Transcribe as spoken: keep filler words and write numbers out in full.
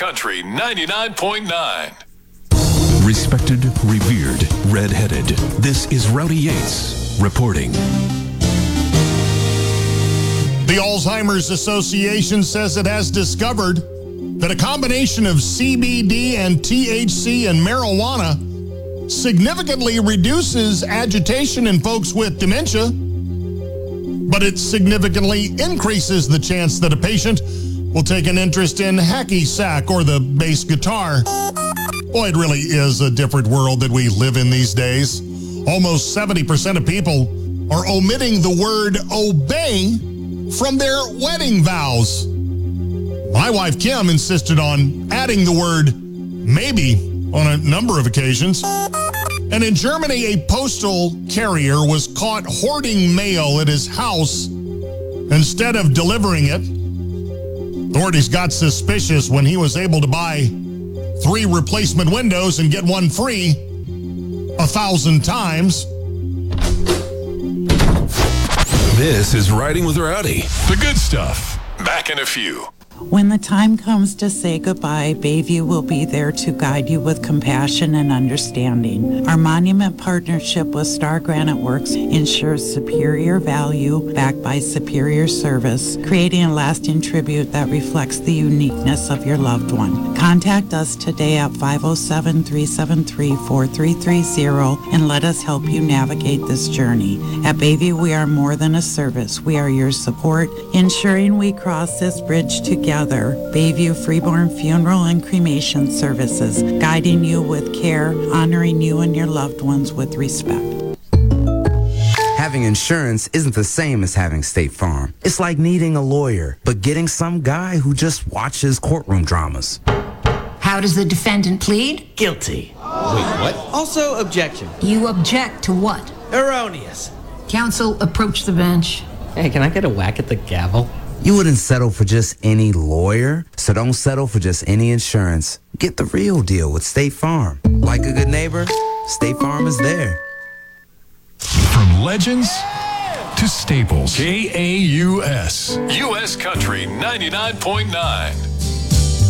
Country ninety-nine point nine. Respected, revered, red-headed. This is Rowdy Yates reporting. The Alzheimer's Association says it has discovered that a combination of C B D and T H C and marijuana significantly reduces agitation in folks with dementia, but it significantly increases the chance that a patient will take an interest in hacky sack or the bass guitar. Boy, it really is a different world that we live in these days. Almost seventy percent of people are omitting the word obey from their wedding vows. My wife, Kim, insisted on adding the word maybe on a number of occasions. And in Germany, a postal carrier was caught hoarding mail at his house instead of delivering it. Authorities got suspicious when he was able to buy three replacement windows and get one free a thousand times. This is Riding with Rowdy. The good stuff. Back in a few. When the time comes to say goodbye, Bayview will be there to guide you with compassion and understanding. Our monument partnership with Star Granite Works ensures superior value backed by superior service, creating a lasting tribute that reflects the uniqueness of your loved one. Contact us today at five oh seven, three seven three, four three three zero and let us help you navigate this journey. At Bayview, we are more than a service. We are your support, ensuring we cross this bridge together. Bayview Freeborn Funeral and Cremation Services, guiding you with care, honoring you and your loved ones with respect. Having insurance isn't the same as having State Farm. It's like needing a lawyer, but getting some guy who just watches courtroom dramas. How does the defendant plead? Guilty. Wait, what? Also, objection. You object to what? Erroneous. Counsel, approach the bench. Hey, can I get a whack at the gavel? You wouldn't settle for just any lawyer, so don't settle for just any insurance. Get the real deal with State Farm. Like a good neighbor, State Farm is there. From legends to staples. K A U S. U S Country ninety-nine point nine.